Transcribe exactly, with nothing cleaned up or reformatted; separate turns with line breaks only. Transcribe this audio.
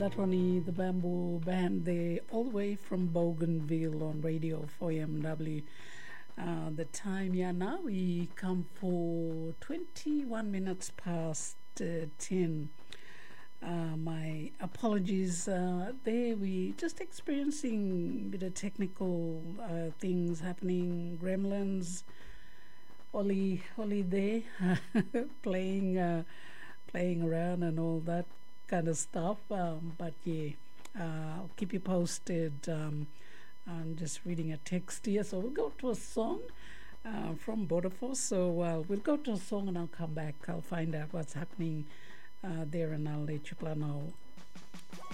that one is the Bamboo Band. They all the way from Bougainville on radio for M W. Uh, the time, yeah, now we come for twenty-one minutes past uh, ten. Uh, my apologies. Uh, there we just experiencing a bit of technical uh, things happening. Gremlins, Ollie, Ollie there playing, uh, playing around and all that kind of stuff. Um, but yeah, uh, I'll keep you posted. Um, I'm just reading a text here, so we'll go to a song uh, from Bodaforce. So uh, we'll go to a song and I'll come back. I'll find out what's happening uh, there and I'll let you know.